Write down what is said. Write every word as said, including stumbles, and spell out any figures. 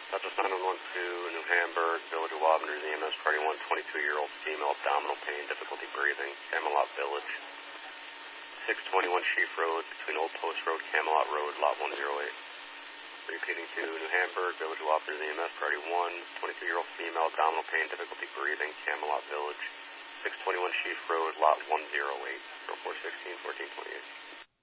Southwest nine one one two, New Hamburg, Village of Wabner, E M S Party one, twenty-two-year-old female, abdominal pain, difficulty breathing, Camelot Village. six twenty-one Chief Road, between Old Post Road, Camelot Road, lot one oh eight. Repeating to New Hamburg, Village of Wabner, E M S Party one, twenty-two-year-old female, abdominal pain, difficulty breathing, Camelot Village. six twenty-one Chief Road, lot one oh eight, oh four one six, fourteen twenty-eight.